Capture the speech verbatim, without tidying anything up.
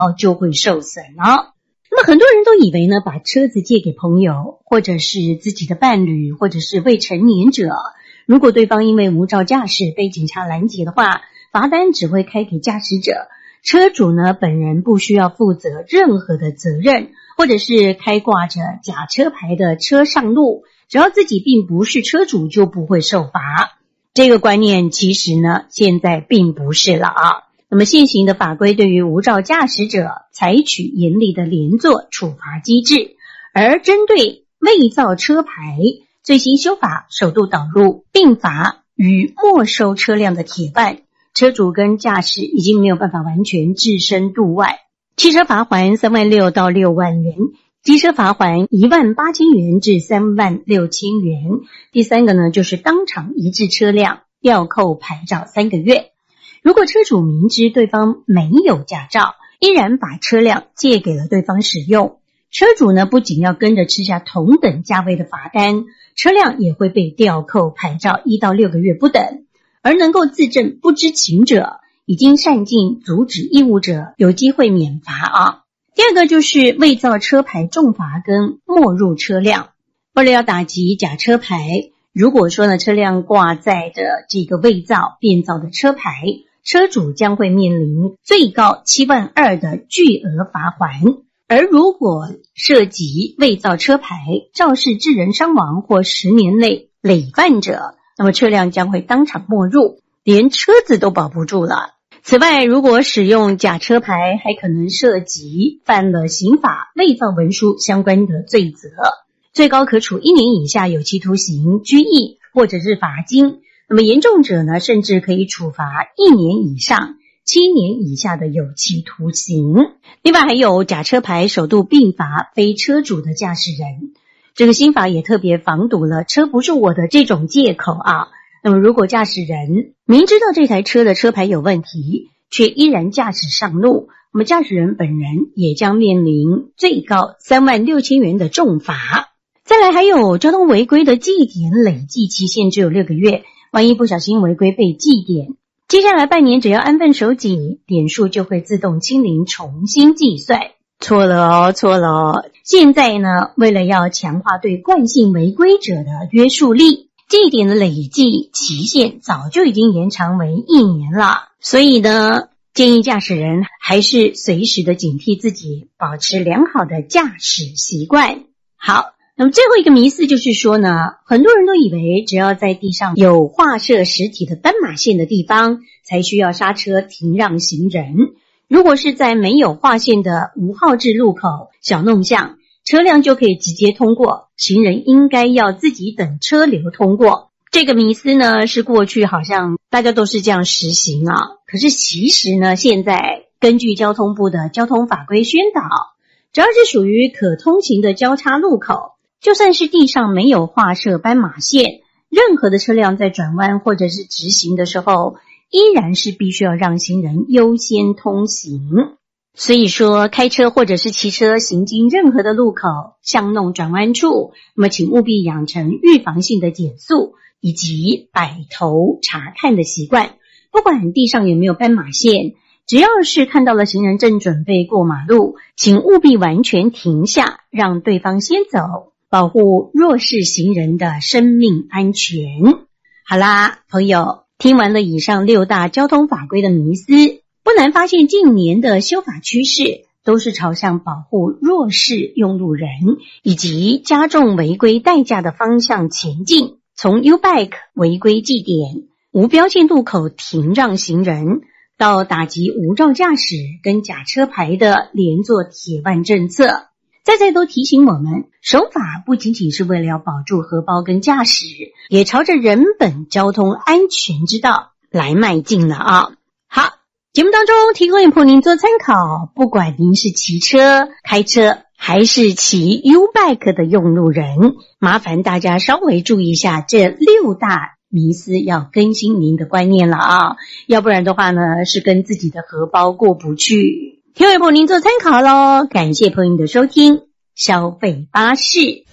哦就会受损了。那么很多人都以为呢，把车子借给朋友，或者是自己的伴侣，或者是未成年者，如果对方因为无照驾驶被警察拦截的话，罚单只会开给驾驶者，车主呢本人不需要负责任何的责任，或者是开挂着假车牌的车上路，只要自己并不是车主就不会受罚。这个观念其实呢现在并不是了啊。那么现行的法规对于无照驾驶者采取严厉的连坐处罚机制，而针对伪造车牌最新修法首度导入并罚与没收车辆的铁腕，车主跟驾驶已经没有办法完全置身度外。汽车罚锾三万六到六万元，机车罚锾一万八千元至三万六千元。第三个呢，就是当场移置车辆，吊扣牌照三个月。如果车主明知对方没有驾照，依然把车辆借给了对方使用，车主呢不仅要跟着吃下同等价位的罚单，车辆也会被吊扣牌照一到六个月不等。而能够自证不知情者，已经善尽阻止义务者，有机会免罚啊。第二个就是伪造车牌重罚跟没入车辆。为了要打击假车牌，如果说呢车辆挂载的这个伪造变造的车牌，车主将会面临最高七万二的巨额罚锾。而如果涉及伪造车牌肇事致人伤亡或十年内累犯者，那么车辆将会当场没入，连车子都保不住了。此外，如果使用假车牌，还可能涉及犯了刑法伪造文书相关的罪责，最高可处一年以下有期徒刑、拘役或者是罚金。那么严重者呢，甚至可以处罚一年以上七年以下的有期徒刑。另外还有假车牌首度并罚非车主的驾驶人，这个新法也特别防堵了车不是我的这种借口啊。那么如果驾驶人明知道这台车的车牌有问题，却依然驾驶上路，那么驾驶人本人也将面临最高三万六千元的重罚。再来还有交通违规的记点累计期限只有六个月，万一不小心违规被记点，接下来半年只要安分守己，点数就会自动清零重新计算。错了哦，错了哦。现在呢，为了要强化对惯性违规者的约束力，记点的累计期限早就已经延长为一年了。所以呢，建议驾驶人还是随时的警惕自己，保持良好的驾驶习惯。好，那么最后一个迷思就是说呢，很多人都以为只要在地上有画设实体的斑马线的地方才需要刹车停让行人，如果是在没有划线的无号志路口、小弄巷，车辆就可以直接通过，行人应该要自己等车流通过。这个迷思呢，是过去好像大家都是这样实行啊，可是其实呢，现在根据交通部的交通法规宣导，只要是属于可通行的交叉路口，就算是地上没有画设斑马线，任何的车辆在转弯或者是直行的时候，依然是必须要让行人优先通行。所以说，开车或者是骑车行经任何的路口、巷弄、转弯处，那么请务必养成预防性的减速以及摆头查看的习惯。不管地上有没有斑马线，只要是看到了行人正准备过马路，请务必完全停下，让对方先走，保护弱势行人的生命安全。好啦，朋友，听完了以上六大交通法规的迷思，不难发现近年的修法趋势都是朝向保护弱势用路人以及加重违规代价的方向前进。从 U-Bike 违规记点、无标线路口停让行人，到打击无照驾驶跟假车牌的连坐铁腕政策，再再都提醒我们，守法不仅仅是为了要保住荷包跟驾驶，也朝着人本交通安全之道来迈进了啊！好，节目当中提供给您做参考，不管您是骑车、开车还是骑 U-Bike 的用路人，麻烦大家稍微注意一下这六大迷思，要更新您的观念了啊！要不然的话呢，是跟自己的荷包过不去。听众朋友您做参考咯，感谢朋友的收听，消费巴士。